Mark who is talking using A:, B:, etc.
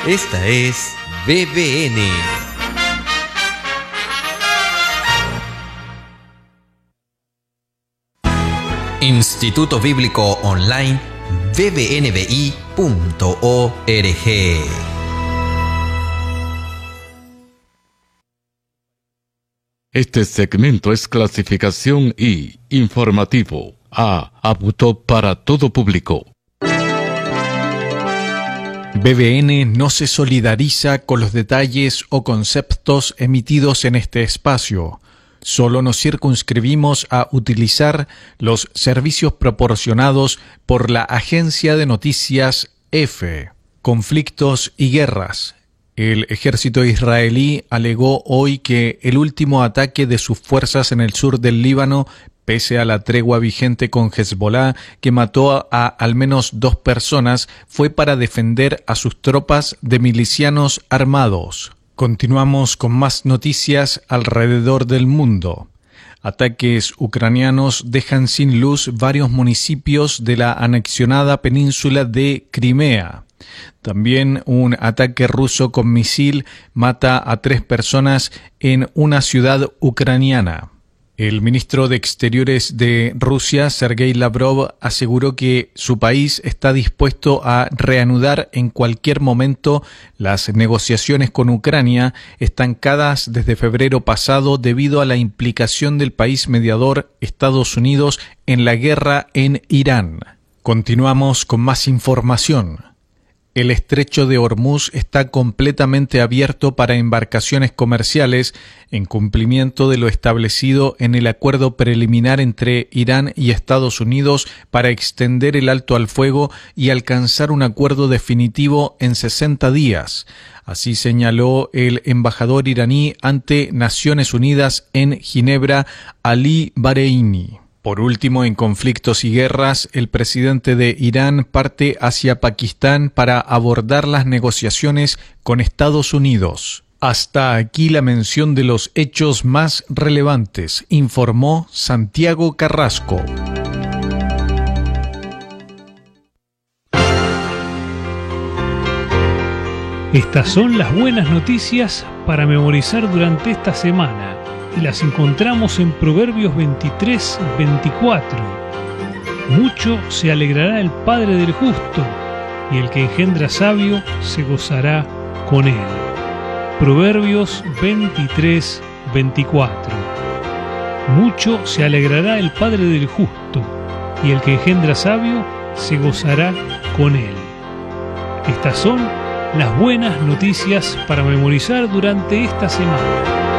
A: Esta es BBN. Instituto Bíblico Online bbnbi.org.
B: Este segmento es clasificación I, informativo, apto para todo público.
C: BBN no se solidariza con los detalles o conceptos emitidos en este espacio. Solo nos circunscribimos a utilizar los servicios proporcionados por la agencia de noticias EFE. Conflictos y guerras. El ejército israelí alegó hoy que el último ataque de sus fuerzas en el sur del Líbano, pese a la tregua vigente con Hezbollah, que mató a al menos 2 personas, fue para defender a sus tropas de milicianos armados. Continuamos con más noticias alrededor del mundo. Ataques ucranianos dejan sin luz varios municipios de la anexionada península de Crimea. También un ataque ruso con misil mata a 3 personas en una ciudad ucraniana. El ministro de Exteriores de Rusia, Sergei Lavrov, aseguró que su país está dispuesto a reanudar en cualquier momento las negociaciones con Ucrania, estancadas desde febrero pasado debido a la implicación del país mediador, Estados Unidos, en la guerra en Irán. Continuamos con más información. El estrecho de Hormuz está completamente abierto para embarcaciones comerciales en cumplimiento de lo establecido en el acuerdo preliminar entre Irán y Estados Unidos para extender el alto al fuego y alcanzar un acuerdo definitivo en 60 días. Así señaló el embajador iraní ante Naciones Unidas en Ginebra, Ali Bareini. Por último, en conflictos y guerras, el presidente de Irán parte hacia Pakistán para abordar las negociaciones con Estados Unidos. Hasta aquí la mención de los hechos más relevantes, informó Santiago Carrasco.
D: Estas son las buenas noticias para memorizar durante esta semana. Y las encontramos en Proverbios 23:24. Mucho se alegrará el padre del justo, y el que engendra sabio se gozará con él. Proverbios 23:24. Mucho se alegrará el padre del justo, y el que engendra sabio se gozará con él. Estas son las buenas noticias para memorizar durante esta semana.